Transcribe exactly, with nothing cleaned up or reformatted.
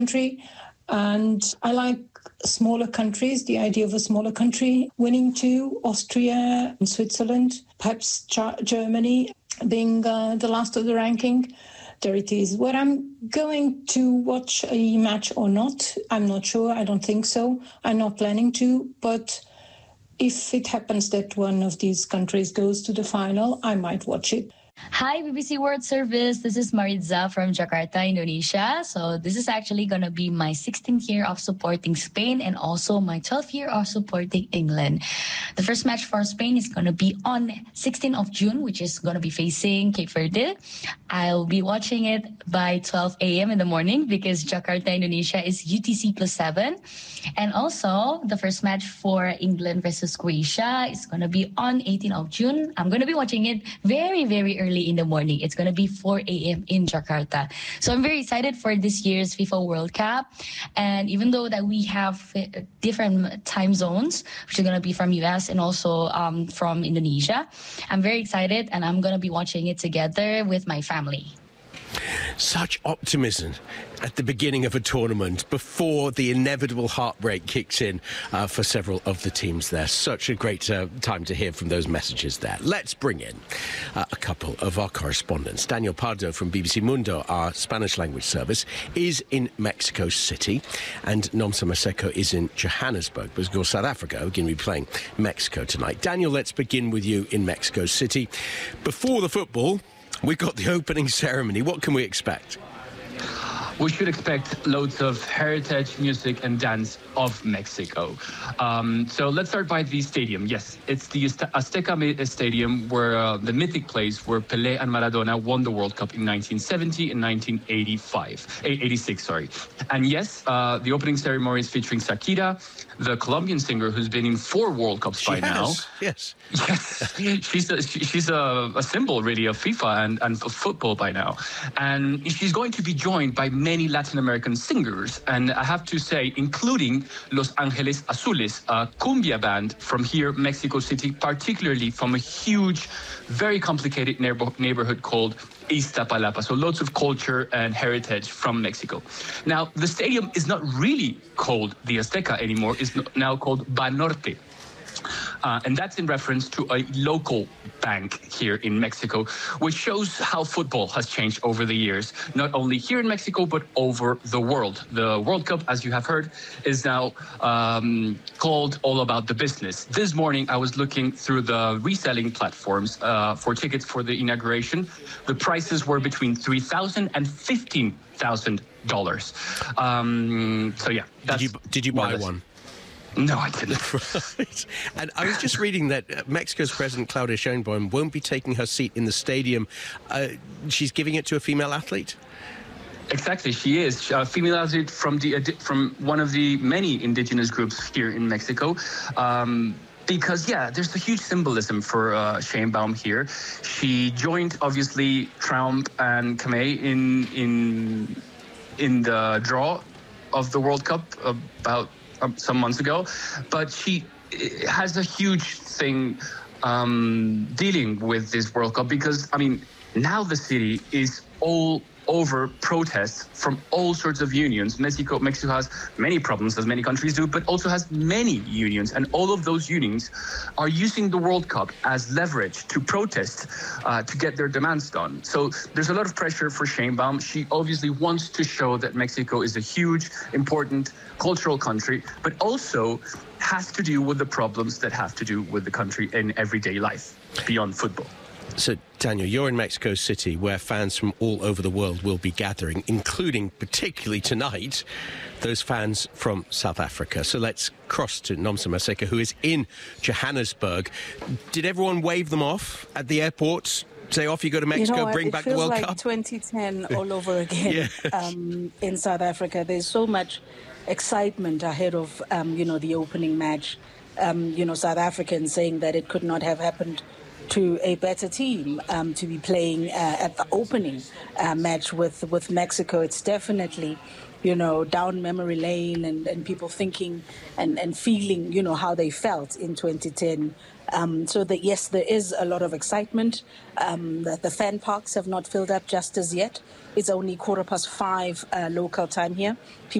country. And I like smaller countries, the idea of a smaller country winning too, Austria and Switzerland, perhaps Germany being uh, the last of the ranking. There it is. Whether I'm going to watch a match or not, I'm not sure. I don't think so. I'm not planning to. But if it happens that one of these countries goes to the final, I might watch it. Hi, B B C World Service. This is Maritza from Jakarta, Indonesia. So this is actually going to be my sixteenth year of supporting Spain and also my twelfth year of supporting England. The first match for Spain is going to be on sixteenth of June, which is going to be facing Cape Verde. I'll be watching it by twelve a.m. in the morning because Jakarta, Indonesia is U T C plus seven. And also the first match for England versus Croatia is going to be on eighteenth of June. I'm going to be watching it very, very early in the morning. It's going to be four a.m. in Jakarta. So I'm very excited for this year's FIFA World Cup. And even though that we have different time zones, which are going to be from U S and also um, from Indonesia, I'm very excited and I'm going to be watching it together with my family. Such optimism at the beginning of a tournament before the inevitable heartbreak kicks in uh, for several of the teams there. Such a great uh, time to hear from those messages there. Let's bring in uh, a couple of our correspondents. Daniel Pardo from B B C Mundo, our Spanish language service, is in Mexico City, and Nomsa Maseko is in Johannesburg, because South Africa are going to be playing Mexico tonight. Daniel, let's begin with you in Mexico City. Before the football, we've got the opening ceremony. What can we expect? We should expect loads of heritage, music and dance of Mexico. Um, so let's start by the stadium. Yes, it's the Azteca Stadium, where uh, the mythic place where Pelé and Maradona won the World Cup in nineteen seventy and nineteen eighty-five, eighty-six, sorry. And yes, uh, the opening ceremony is featuring Shakira, the Colombian singer who's been in four World Cups she by has. now. Yes. Yes, she's a, she's a, a symbol really of FIFA and, and of football by now. And she's going to be joined by many Latin American singers. And I have to say, including Los Angeles Azules, a cumbia band from here, Mexico City, particularly from a huge, very complicated neighbor- neighborhood called Iztapalapa. So lots of culture and heritage from Mexico. Now, the stadium is not really called the Azteca anymore. It's now called Banorte. Uh, and that's in reference to a local bank here in Mexico, which shows how football has changed over the years, not only here in Mexico, but over the world. The World Cup, as you have heard, is now um, called all about the business. This morning, I was looking through the reselling platforms uh, for tickets for the inauguration. The prices were between three thousand dollars and fifteen thousand dollars. Um, so, yeah. That's did you, did you buy one? No, I didn't. Right. And I was just reading that Mexico's President Claudia Sheinbaum won't be taking her seat in the stadium. Uh, she's giving it to a female athlete? Exactly, she is. A female athlete from, the, from one of the many indigenous groups here in Mexico. Um, Because, yeah, there's a huge symbolism for uh, Sheinbaum here. She joined, obviously, Trump and Kamei in, in, in the draw of the World Cup about some months ago, but she has a huge thing um, dealing with this World Cup because, I mean, now the city is all over protests from all sorts of unions. Mexico, Mexico has many problems, as many countries do, but also has many unions, and all of those unions are using the World Cup as leverage to protest, uh, to get their demands done. So there's a lot of pressure for Sheinbaum. She obviously wants to show that Mexico is a huge, important cultural country, but also has to deal with the problems that have to do with the country in everyday life, beyond football. So, Daniel, you're in Mexico City, where fans from all over the world will be gathering, including, particularly tonight, those fans from South Africa. So let's cross to Nomsa Maseko, who is in Johannesburg. Did everyone wave them off at the airport? Say, off you go to Mexico, you know, bring back the World like Cup? It feels like twenty ten all over again. Yes. um, in South Africa. There's so much excitement ahead of, um, you know, the opening match. Um, you know, South Africans saying that it could not have happened to a better team um, to be playing uh, at the opening uh, match with, with Mexico. It's definitely, you know, down memory lane and, and people thinking and, and feeling, you know, how they felt in twenty ten. Um, so that, yes, there is a lot of excitement. Um, the, the fan parks have not filled up just as yet. It's only quarter past five uh, local time here. People